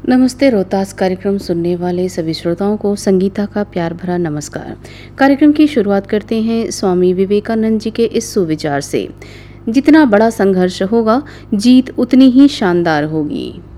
नमस्ते रोहतास कार्यक्रम सुनने वाले सभी श्रोताओं को संगीता का प्यार भरा नमस्कार। कार्यक्रम की शुरुआत करते हैं स्वामी विवेकानंद जी के इस सुविचार से। जितना बड़ा संघर्ष होगा, जीत उतनी ही शानदार होगी।